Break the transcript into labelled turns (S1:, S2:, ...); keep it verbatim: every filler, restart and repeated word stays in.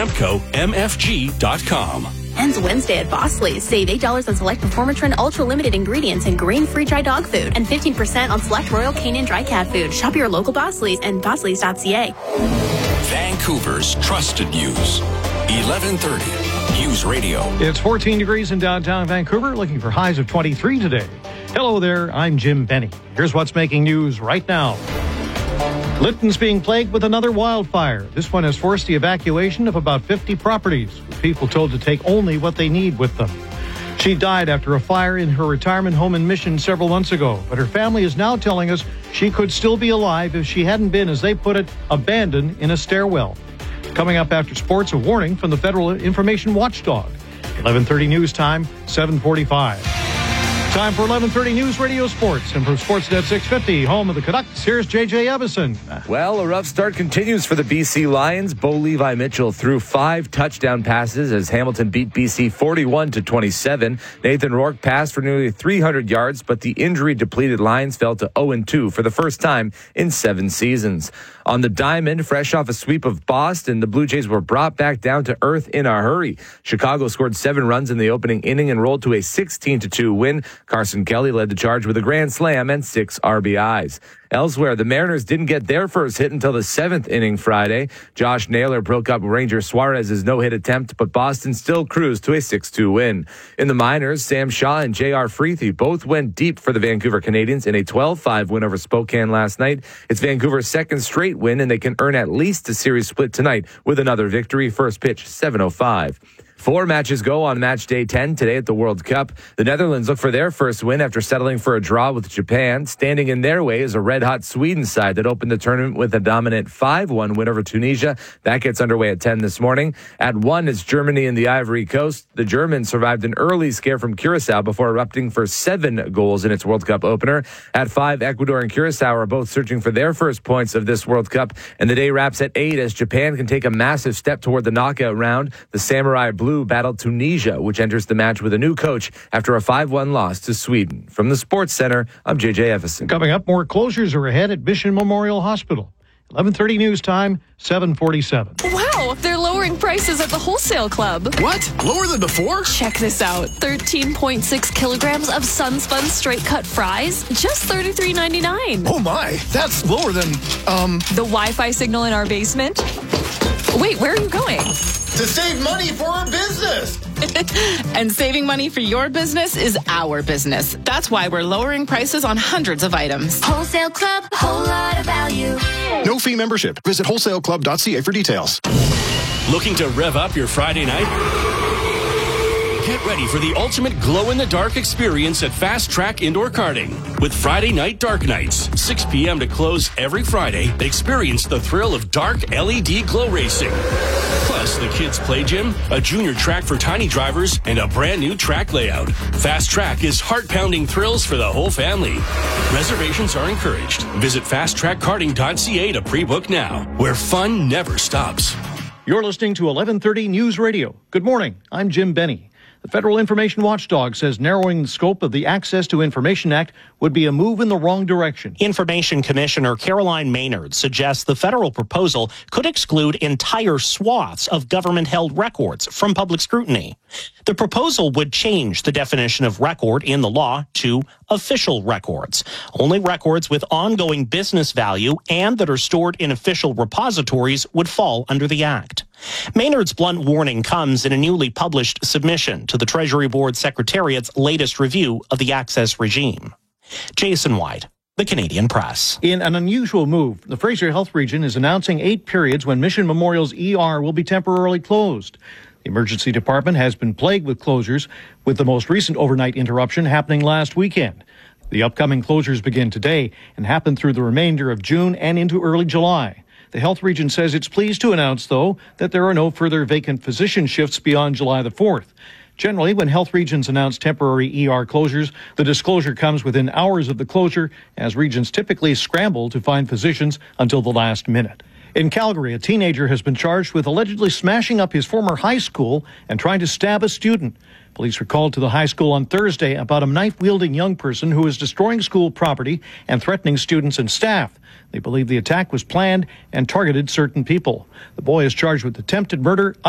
S1: amco m f g dot com.
S2: Ends Wednesday at Bosley's. Save eight dollars on select Performatrin Ultra Limited ingredients and grain-free dry dog food, and fifteen percent on select Royal Canin dry cat food. Shop your local Bosley's and bosleys dot c a.
S1: Vancouver's trusted news. eleven thirty News Radio.
S3: It's fourteen degrees in downtown Vancouver, looking for highs of twenty-three today. Hello there, I'm Jim Benny. Here's what's making news right now. Lytton's being plagued with another wildfire. This one has forced the evacuation of about fifty properties, with people told to take only what they need with them. She died after a fire in her retirement home in Mission several months ago, but her family is now telling us she could still be alive if she hadn't been, as they put it, abandoned in a stairwell. Coming up after sports, a warning from the Federal Information Watchdog. eleven thirty news time, seven forty-five. Time for eleven thirty News Radio Sports. And from Sportsnet six fifty, home of the Canucks, here's J J Evison.
S4: Well, a rough start continues for the B C Lions. Bo Levi Mitchell threw five touchdown passes as Hamilton beat B C forty-one to twenty-seven. Nathan Rourke passed for nearly three hundred yards, but the injury-depleted Lions fell to oh and two for the first time in seven seasons. On the diamond, fresh off a sweep of Boston, the Blue Jays were brought back down to earth in a hurry. Chicago scored seven runs in the opening inning and rolled to a sixteen to two win. Carson Kelly led the charge with a grand slam and six R B Is. Elsewhere, the Mariners didn't get their first hit until the seventh inning Friday. Josh Naylor broke up Ranger Suarez's no-hit attempt, but Boston still cruised to a six two win. In the minors, Sam Shaw and J R Freethy both went deep for the Vancouver Canadians in a twelve five win over Spokane last night. It's Vancouver's second straight win, and they can earn at least a series split tonight with another victory. First pitch, seven oh five. Four matches go on match day ten today at the World Cup. The Netherlands look for their first win after settling for a draw with Japan. Standing in their way is a red-hot Sweden side that opened the tournament with a dominant five one win over Tunisia. That gets underway at ten this morning. At one is Germany and the Ivory Coast. The Germans survived an early scare from Curacao before erupting for seven goals in its World Cup opener. At five, Ecuador and Curacao are both searching for their first points of this World Cup. And the day wraps at eight as Japan can take a massive step toward the knockout round. The Samurai Blue battled Tunisia, which enters the match with a new coach after a five one loss to Sweden. From the Sports Center, I'm J J Evison.
S3: Coming up, more closures are ahead at Mission Memorial Hospital. eleven thirty news time, seven forty-seven.
S5: Wow, they're lowering prices at the Wholesale Club.
S6: What? Lower than before?
S5: Check this out. thirteen point six kilograms of Sunspun straight cut fries, just thirty-three ninety-nine.
S6: Oh my, that's lower than, um...
S5: the Wi-Fi signal in our basement? Wait, where are you going?
S6: To save money for our business!
S7: And saving money for your business is our business. That's why we're lowering prices on hundreds of items.
S8: Wholesale Club, a whole lot of value.
S6: No fee membership. Visit wholesale club dot c a for details.
S1: Looking to rev up your Friday night? Get ready for the ultimate glow-in-the-dark experience at Fast Track Indoor Karting. With Friday Night Dark Nights, six p.m. to close every Friday, experience the thrill of dark L E D glow racing. Plus, the kids' play gym, a junior track for tiny drivers, and a brand new track layout. Fast Track is heart-pounding thrills for the whole family. Reservations are encouraged. Visit fast track karting dot c a to pre-book now, where fun never stops.
S3: You're listening to eleven thirty News Radio. Good morning. I'm Jim Benny. The Federal Information Watchdog says narrowing the scope of the Access to Information Act would be a move in the wrong direction.
S9: Information Commissioner Caroline Maynard suggests the federal proposal could exclude entire swaths of government-held records from public scrutiny. The proposal would change the definition of record in the law to official records. Only records with ongoing business value and that are stored in official repositories would fall under the Act. Maynard's blunt warning comes in a newly published submission to the Treasury Board Secretariat's latest review of the access regime. Jason White, The Canadian Press.
S3: In an unusual move, the Fraser Health Region is announcing eight periods when Mission Memorial's E R will be temporarily closed. The emergency department has been plagued with closures, with the most recent overnight interruption happening last weekend. The upcoming closures begin today and happen through the remainder of June and into early July. The health region says it's pleased to announce, though, that there are no further vacant physician shifts beyond July the fourth. Generally, when health regions announce temporary E R closures, the disclosure comes within hours of the closure, as regions typically scramble to find physicians until the last minute. In Calgary, a teenager has been charged with allegedly smashing up his former high school and trying to stab a student. Police were called to the high school on Thursday about a knife-wielding young person who was destroying school property and threatening students and staff. They believe the attack was planned and targeted certain people. The boy is charged with attempted murder,